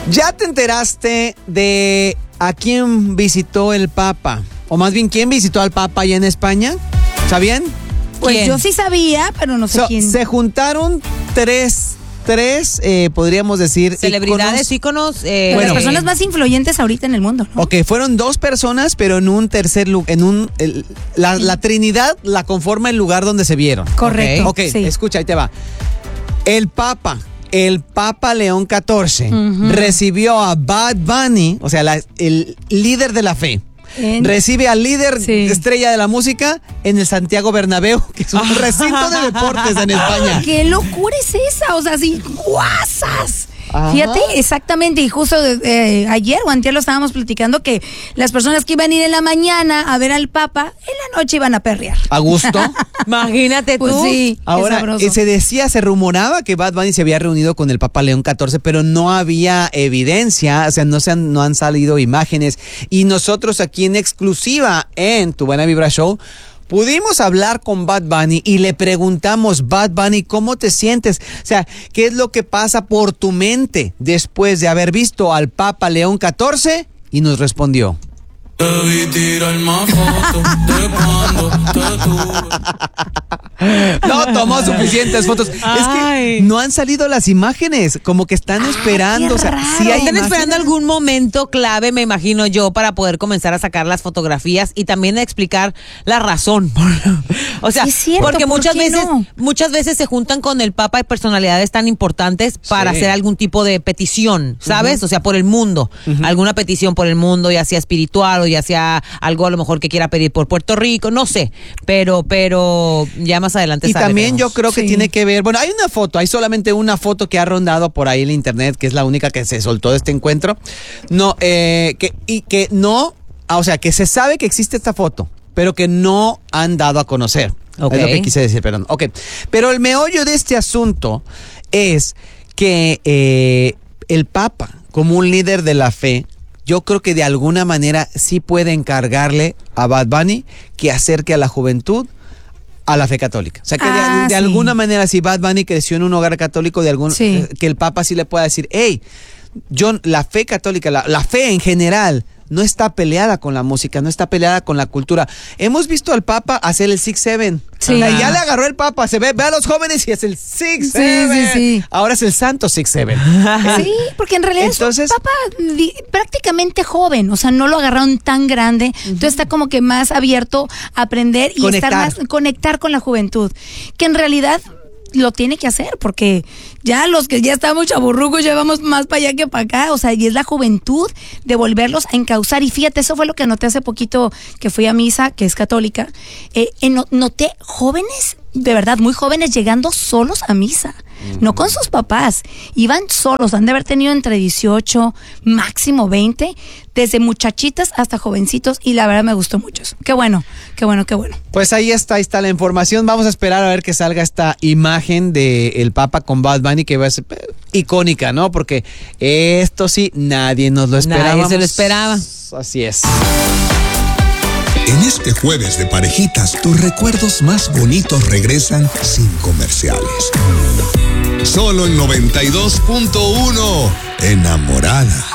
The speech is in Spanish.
¿Ya te enteraste de a quién visitó el Papa? O más bien, ¿quién visitó al Papa allá en España? ¿Sabían? Pues ¿Quién? yo sí sabía, pero no sé quién. Se juntaron tres, podríamos decir, celebridades, íconos. Las personas más influyentes ahorita en el mundo, ¿no? Ok, fueron dos personas, pero en un tercer lugar, la Trinidad la conforma el lugar donde se vieron. Correcto. Ok, sí. Escucha, ahí te va. El Papa León XIV recibió a Bad Bunny, o sea, el líder de la fe. Recibe al líder estrella de la música en el Santiago Bernabéu, que es un recinto de deportes en España. ¿Qué locura es esa? O sea, sí, guasas. Ajá. Fíjate, exactamente, y justo ayer o antier lo estábamos platicando que las personas que iban a ir en la mañana a ver al Papa, en la noche iban a perrear. ¿A gusto? Imagínate tú. Pues sí, Ahora, se rumoraba que Bad Bunny se había reunido con el Papa León XIV, pero no había evidencia, o sea, no han salido imágenes. Y nosotros aquí en exclusiva en Tu Buena Vibra Show pudimos hablar con Bad Bunny y le preguntamos, Bad Bunny, ¿cómo te sientes? O sea, ¿qué es lo que pasa por tu mente después de haber visto al Papa León XIV? Y nos respondió. Debí tirar más fotos de cuando te tuve. No tomó suficientes fotos. Ay. Es que no han salido las imágenes, como que están esperando. O sea, sí hay Están imágenes. esperando algún momento clave, me imagino yo, para poder comenzar a sacar las fotografías y también a explicar la razón. O sea, Sí, es cierto, porque ¿por muchas qué no? muchas veces se juntan con el Papa y personalidades tan importantes para hacer algún tipo de petición, ¿sabes? O sea, por el mundo, alguna petición por el mundo, ya sea espiritual o ya sea algo a lo mejor que quiera pedir por Puerto Rico, no sé, pero ya más adelante Y sale, también vemos. yo creo que tiene que ver, bueno, hay solamente una foto que ha rondado por ahí en internet, que es la única que se soltó de este encuentro. No, o sea, que se sabe que existe esta foto, pero que no han dado a conocer. Okay. Es lo que quise decir, perdón. Ok, pero el meollo de este asunto es que el Papa, como un líder de la fe, yo creo que de alguna manera sí puede encargarle a Bad Bunny que acerque a la juventud a la fe católica. O sea, que de alguna manera, si Bad Bunny creció en un hogar católico, que el Papa sí le pueda decir, hey, la fe católica, la fe en general, no está peleada con la música, no está peleada con la cultura. Hemos visto al Papa hacer el 6-7. Sí. Ya le agarró el Papa, ve a los jóvenes y es el 6-7. Sí. Ahora es el santo 6-7. Sí, porque en realidad Entonces, es un Papa prácticamente joven, o sea, no lo agarraron tan grande, entonces está como que más abierto a aprender y conectar con la juventud, que en realidad lo tiene que hacer, porque ya los que ya estamos chaburrucos ya vamos más para allá que para acá, o sea, y es la juventud de volverlos a encauzar. Y fíjate, eso fue lo que noté hace poquito que fui a misa, que es católica, noté jóvenes, de verdad, muy jóvenes llegando solos a misa, no con sus papás, iban solos, han de haber tenido entre 18, máximo 20, desde muchachitas hasta jovencitos, y la verdad me gustó mucho eso. Qué bueno. Pues ahí está la información. Vamos a esperar a ver que salga esta imagen del Papa con Bad Bunny, que va a ser icónica, ¿no? Porque esto sí, nadie nos lo esperaba. Nadie se lo esperaba. Así es. En este jueves de parejitas, tus recuerdos más bonitos regresan sin comerciales. Solo en 92.1, Enamorada.